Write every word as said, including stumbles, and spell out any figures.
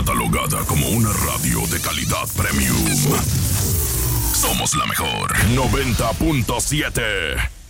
catalogada como una radio de calidad premium. Somos la mejor noventa punto siete.